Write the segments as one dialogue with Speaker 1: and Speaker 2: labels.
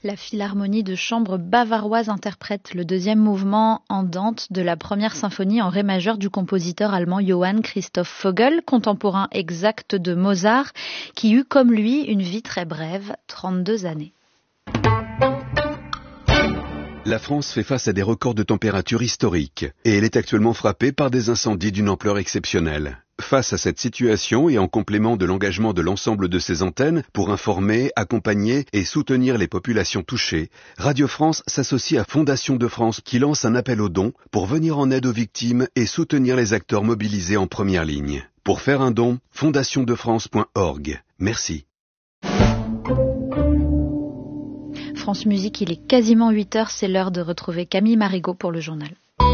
Speaker 1: La Philharmonie de chambre bavaroise interprète le deuxième mouvement andante de la première symphonie en ré majeur du compositeur allemand Johann Christoph Vogel, contemporain exact de Mozart, qui eut comme lui une vie très brève, 32 années.
Speaker 2: La France fait face à des records de température historiques et elle est actuellement frappée par des incendies d'une ampleur exceptionnelle. Face à cette situation et en complément de l'engagement de l'ensemble de ses antennes pour informer, accompagner et soutenir les populations touchées, Radio France s'associe à Fondation de France qui lance un appel aux dons pour venir en aide aux victimes et soutenir les acteurs mobilisés en première ligne. Pour faire un don, fondationdefrance.org. Merci.
Speaker 1: France Musique, il est quasiment 8h, c'est l'heure de retrouver Camille Marigot pour le journal.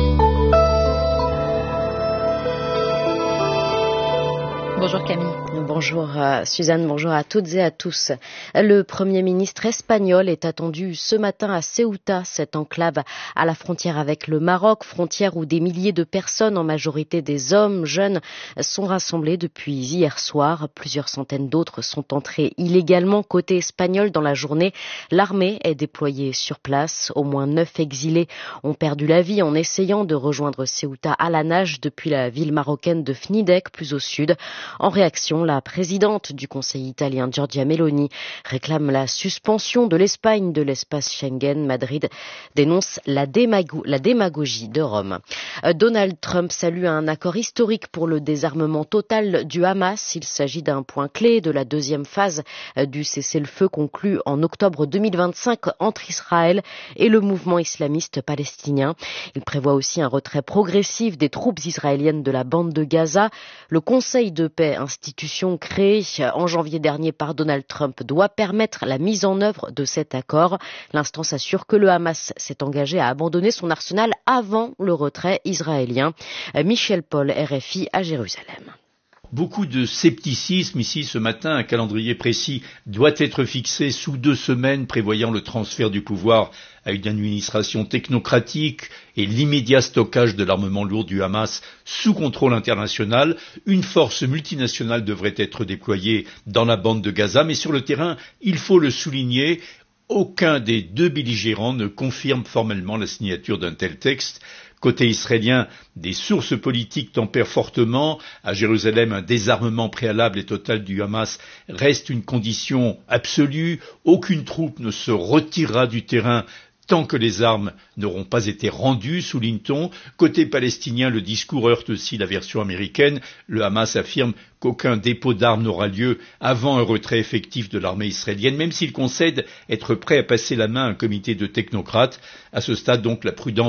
Speaker 1: Bonjour Camille.
Speaker 3: Bonjour Suzanne, bonjour à toutes et à tous. Le Premier ministre espagnol est attendu ce matin à Ceuta, cette enclave à la frontière avec le Maroc, frontière où des milliers de personnes, en majorité des hommes jeunes, sont rassemblés depuis hier soir. Plusieurs centaines d'autres sont entrés illégalement. Côté espagnol, dans la journée, l'armée est déployée sur place. Au moins 9 exilés ont perdu la vie en essayant de rejoindre Ceuta à la nage depuis la ville marocaine de Fnidek, plus au sud. En réaction, la présidente du Conseil italien, Giorgia Meloni, réclame la suspension de l'Espagne de l'espace Schengen. Madrid dénonce la démagogie de Rome. Donald Trump salue un accord historique pour le désarmement total du Hamas. Il s'agit d'un point clé de la deuxième phase du cessez-le-feu conclu en octobre 2025 entre Israël et le mouvement islamiste palestinien. Il prévoit aussi un retrait progressif des troupes israéliennes de la bande de Gaza. Le Conseil de paix, institution créée en janvier dernier par Donald Trump, doit permettre la mise en œuvre de cet accord. L'instance assure que le Hamas s'est engagé à abandonner son arsenal avant le retrait israélien. Michel Paul, RFI à Jérusalem.
Speaker 4: Beaucoup de scepticisme ici ce matin. Un calendrier précis doit être fixé sous 2 semaines, prévoyant le transfert du pouvoir à une administration technocratique et l'immédiat stockage de l'armement lourd du Hamas sous contrôle international. Une force multinationale devrait être déployée dans la bande de Gaza, mais sur le terrain, il faut le souligner, aucun des deux belligérants ne confirme formellement la signature d'un tel texte. Côté israélien, des sources politiques tempèrent fortement. À Jérusalem, un désarmement préalable et total du Hamas reste une condition absolue. Aucune troupe ne se retirera du terrain tant que les armes n'auront pas été rendues, souligne-t-on. Côté palestinien, le discours heurte aussi la version américaine. Le Hamas affirme qu'aucun dépôt d'armes n'aura lieu avant un retrait effectif de l'armée israélienne, même s'il concède être prêt à passer la main à un comité de technocrates. À ce stade, donc, la prudence